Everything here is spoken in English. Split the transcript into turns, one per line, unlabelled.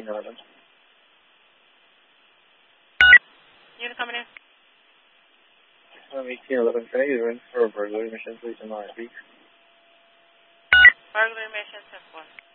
1811.
Unit coming in.
1811, can I get in for a burglary mission, please, in RFB?
Burglary mission, 10-4.